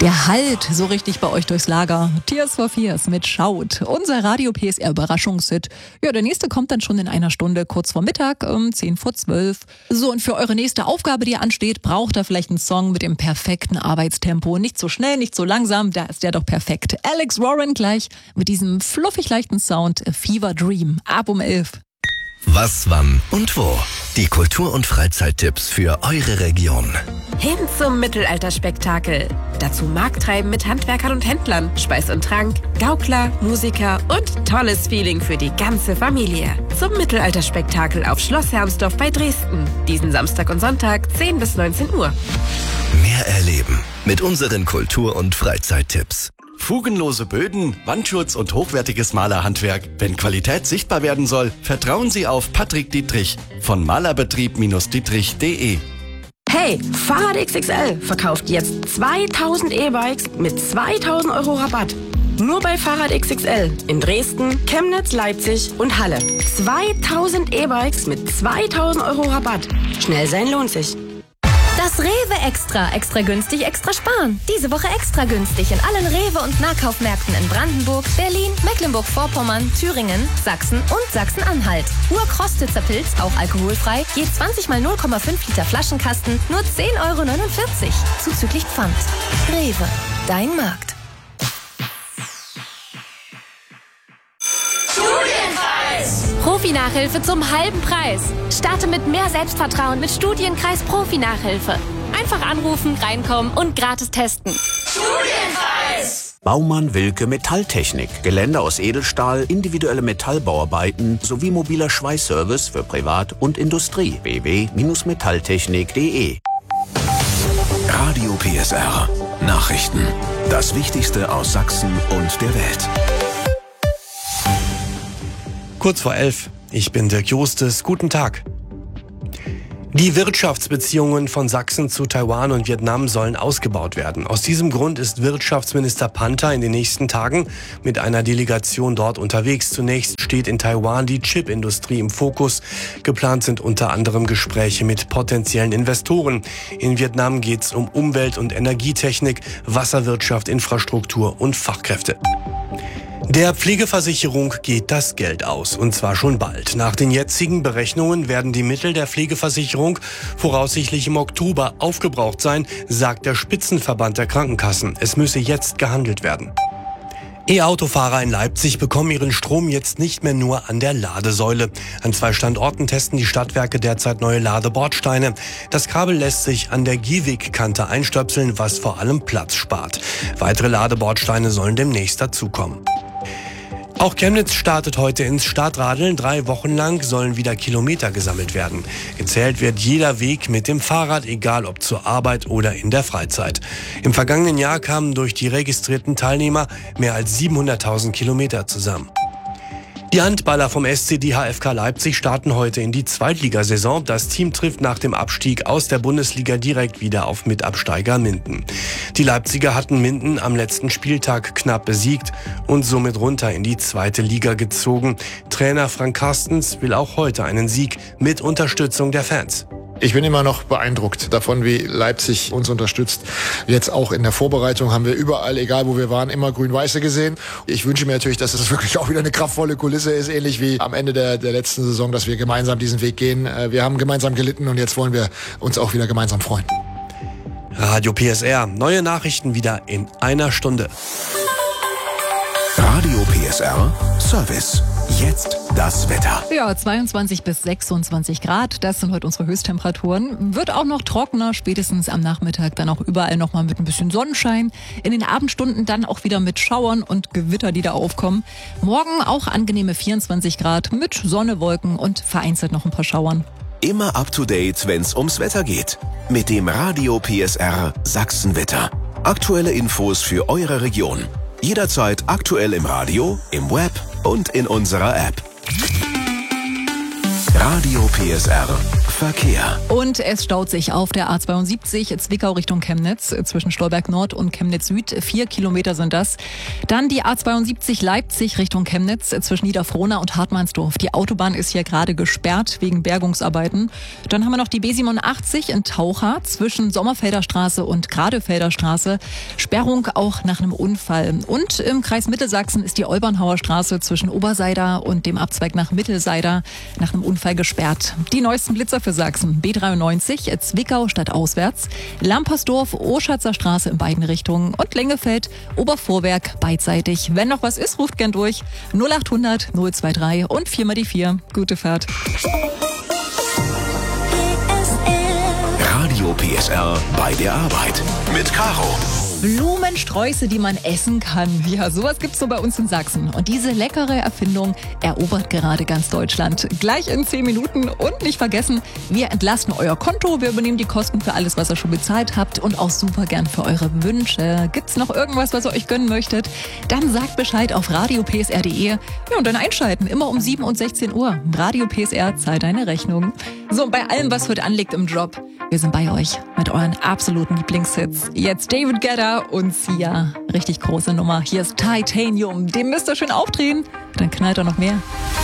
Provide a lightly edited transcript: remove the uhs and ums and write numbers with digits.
Der Halt so richtig bei euch durchs Lager. Tears for Fears mit Shout. Unser Radio PSR Überraschungshit. Ja, der nächste kommt dann schon in einer Stunde, kurz vor Mittag, 10 vor 12. So, und für eure nächste Aufgabe, die ansteht, braucht ihr vielleicht einen Song mit dem perfekten Arbeitstempo. Nicht so schnell, nicht so langsam, da ist der doch perfekt. Alex Warren gleich mit diesem fluffig leichten Sound Fever Dream. Ab um 11. Was, wann und wo? Die Kultur- und Freizeittipps für eure Region. Hin zum Mittelalterspektakel. Dazu Markttreiben mit Handwerkern und Händlern, Speis und Trank, Gaukler, Musiker und tolles Feeling für die ganze Familie. Zum Mittelalterspektakel auf Schloss Hermsdorf bei Dresden. Diesen Samstag und Sonntag 10 bis 19 Uhr. Mehr erleben mit unseren Kultur- und Freizeittipps. Fugenlose Böden, Wandschutz und hochwertiges Malerhandwerk. Wenn Qualität sichtbar werden soll, vertrauen Sie auf Patrick Dietrich von Malerbetrieb-dietrich.de. Hey, Fahrrad XXL verkauft jetzt 2000 E-Bikes mit 2000 Euro Rabatt. Nur bei Fahrrad XXL in Dresden, Chemnitz, Leipzig und Halle. 2000 E-Bikes mit 2000 Euro Rabatt. Schnell sein lohnt sich. Das Rewe Extra. Extra günstig, extra sparen. Diese Woche extra günstig in allen Rewe- und Nahkaufmärkten in Brandenburg, Berlin, Mecklenburg-Vorpommern, Thüringen, Sachsen und Sachsen-Anhalt. Urkrostitzer Pilz, auch alkoholfrei, je 20 mal 0,5 Liter Flaschenkasten, nur 10,49 Euro. Zuzüglich Pfand. Rewe, dein Markt. Profi-Nachhilfe zum halben Preis. Starte mit mehr Selbstvertrauen mit Studienkreis Profi-Nachhilfe. Einfach anrufen, reinkommen und gratis testen. Studienkreis! Baumann Wilke Metalltechnik. Geländer aus Edelstahl, individuelle Metallbauarbeiten sowie mobiler Schweißservice für Privat und Industrie. www.metalltechnik.de. Radio PSR. Nachrichten. Das Wichtigste aus Sachsen und der Welt. Kurz vor 11. Ich bin Dirk Justes. Guten Tag. Die Wirtschaftsbeziehungen von Sachsen zu Taiwan und Vietnam sollen ausgebaut werden. Aus diesem Grund ist Wirtschaftsminister Panther in den nächsten Tagen mit einer Delegation dort unterwegs. Zunächst steht in Taiwan die Chipindustrie im Fokus. Geplant sind unter anderem Gespräche mit potenziellen Investoren. In Vietnam geht es um Umwelt- und Energietechnik, Wasserwirtschaft, Infrastruktur und Fachkräfte. Der Pflegeversicherung geht das Geld aus, und zwar schon bald. Nach den jetzigen Berechnungen werden die Mittel der Pflegeversicherung voraussichtlich im Oktober aufgebraucht sein, sagt der Spitzenverband der Krankenkassen. Es müsse jetzt gehandelt werden. E-Autofahrer in Leipzig bekommen ihren Strom jetzt nicht mehr nur an der Ladesäule. An 2 Standorten testen die Stadtwerke derzeit neue Ladebordsteine. Das Kabel lässt sich an der Gehwegkante einstöpseln, was vor allem Platz spart. Weitere Ladebordsteine sollen demnächst dazukommen. Auch Chemnitz startet heute ins Stadtradeln. 3 Wochen lang sollen wieder Kilometer gesammelt werden. Gezählt wird jeder Weg mit dem Fahrrad, egal ob zur Arbeit oder in der Freizeit. Im vergangenen Jahr kamen durch die registrierten Teilnehmer mehr als 700.000 Kilometer zusammen. Die Handballer vom SC HFK Leipzig starten heute in die Zweitligasaison. Das Team trifft nach dem Abstieg aus der Bundesliga direkt wieder auf Mitabsteiger Minden. Die Leipziger hatten Minden am letzten Spieltag knapp besiegt und somit runter in die 2. Liga gezogen. Trainer Frank Carstens will auch heute einen Sieg mit Unterstützung der Fans. Ich bin immer noch beeindruckt davon, wie Leipzig uns unterstützt. Jetzt auch in der Vorbereitung haben wir überall, egal wo wir waren, immer Grün-Weiße gesehen. Ich wünsche mir natürlich, dass es wirklich auch wieder eine kraftvolle Kulisse ist, ähnlich wie am Ende der letzten Saison, dass wir gemeinsam diesen Weg gehen. Wir haben gemeinsam gelitten und jetzt wollen wir uns auch wieder gemeinsam freuen. Radio PSR. Neue Nachrichten wieder in einer Stunde. Radio PSR Service. Jetzt das Wetter. Ja, 22 bis 26 Grad, das sind heute unsere Höchsttemperaturen. Wird auch noch trockener, spätestens am Nachmittag dann auch überall nochmal mit ein bisschen Sonnenschein. In den Abendstunden dann auch wieder mit Schauern und Gewitter, die da aufkommen. Morgen auch angenehme 24 Grad mit Sonne, Wolken und vereinzelt noch ein paar Schauern. Immer up to date, wenn's ums Wetter geht. Mit dem Radio PSR Sachsenwetter. Aktuelle Infos für eure Region. Jederzeit aktuell im Radio, im Web und in unserer App. Radio PSR Verkehr. Und es staut sich auf der A72 Zwickau Richtung Chemnitz zwischen Stolberg Nord und Chemnitz Süd. 4 Kilometer sind das. Dann die A72 Leipzig Richtung Chemnitz zwischen Niederfrohna und Hartmannsdorf. Die Autobahn ist hier gerade gesperrt wegen Bergungsarbeiten. Dann haben wir noch die B87 in Taucha zwischen Sommerfelder Straße und Gradefelder Straße. Sperrung auch nach einem Unfall. Und im Kreis Mittelsachsen ist die Olbernhauer Straße zwischen Oberseider und dem Abzweig nach Mittelseider nach einem Unfall gesperrt. Die neuesten Blitzer für Sachsen. B93 Zwickau stadtauswärts, Lampersdorf, Oschatzer Straße in beiden Richtungen und Lengefeld, Obervorwerk beidseitig. Wenn noch was ist, ruft gern durch. 0800 023 und 4 mal die 4. Gute Fahrt. Radio PSR bei der Arbeit mit Caro. Blumensträuße, die man essen kann. Ja, sowas gibt's so bei uns in Sachsen. Und diese leckere Erfindung erobert gerade ganz Deutschland. Gleich in 10 Minuten. Und nicht vergessen, wir entlasten euer Konto. Wir übernehmen die Kosten für alles, was ihr schon bezahlt habt. Und auch super gern für eure Wünsche. Gibt's noch irgendwas, was ihr euch gönnen möchtet? Dann sagt Bescheid auf radiopsr.de. Ja, und dann einschalten. Immer um 7 und 16 Uhr. Radio PSR zahlt deine Rechnung. So, und bei allem, was heute anliegt im Job, wir sind bei euch mit euren absoluten Lieblingshits. Jetzt David Guetta und Sia. Richtig große Nummer. Hier ist Titanium. Den müsst ihr schön aufdrehen. Dann knallt er noch mehr.